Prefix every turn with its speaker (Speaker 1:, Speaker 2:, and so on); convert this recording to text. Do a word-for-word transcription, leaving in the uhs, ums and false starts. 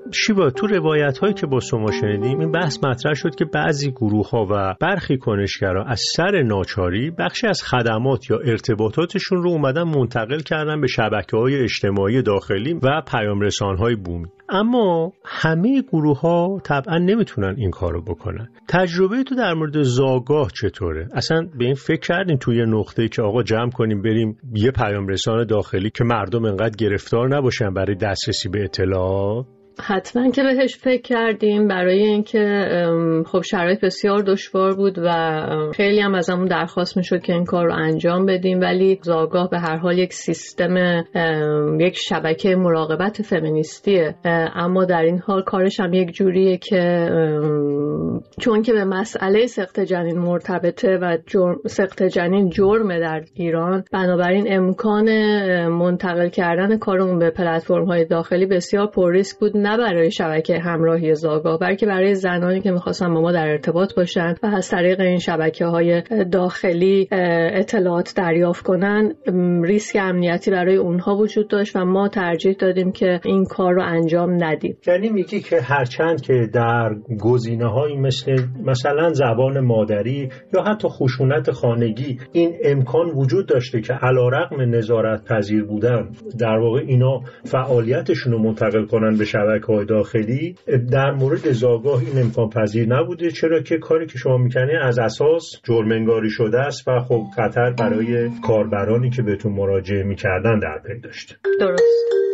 Speaker 1: شیوا، تو روایت هایی که با شما شنیدیم این بحث مطرح شد که بعضی گروه ها و برخی کنشگرا از سر ناچاری بخشی از خدمات یا ارتباطاتشون رو اومدن منتقل کردن به شبکه‌های اجتماعی داخلی و پیام رسان‌های بومی. اما همه گروه ها طبعا نمیتونن این کارو بکنن. تجربه تو در مورد زاگاه چطوره؟ اصلا به این فکر کردین توی یه نقطه‌ای که آقا جمع کنیم بریم یه پیام رسان داخلی که مردم انقدر گرفتار نباشن برای دسترسی به اطلاعات؟
Speaker 2: حتما که بهش فکر کردیم، برای اینکه خب شرایط بسیار دشوار بود و خیلی هم ازمون درخواست میشد که این کار رو انجام بدیم، ولی زاگاه به هر حال یک سیستم، یک شبکه مراقبت فمینیستیه، اما در این حال کارش هم یک جوریه که چون که به مسئله سقط جنین مرتبطه و سقط جنین جرمه در ایران، بنابراین امکان منتقل کردن کار اون به پلتفرم‌های داخلی بسیار پر ریسک بود، نه برای شبکه همراهی زاگاه بلکه برای زنانی که می‌خواستن با ما در ارتباط باشن و از طریق این شبکه‌های داخلی اطلاعات دریافت کنن. ریسک امنیتی برای اونها وجود داشت و ما ترجیح دادیم که این کار رو انجام ندیم.
Speaker 1: یعنی میگی که هرچند که در گزینه‌هایی مثل مثلا زبان مادری یا حتی خشونت خانگی این امکان وجود داشته که علیرغم نظارت پذیر بودن در واقع اینا فعالیتشون رو منتقل کنن به شبکه‌های داخلی، در مورد زاگاه این امکان پذیر نبوده، چرا که کاری که شما میکنید از اساس جرم‌انگاری شده است و خب خطر برای کاربرانی که بهتون مراجعه میکردن در پی داشته.
Speaker 2: درست.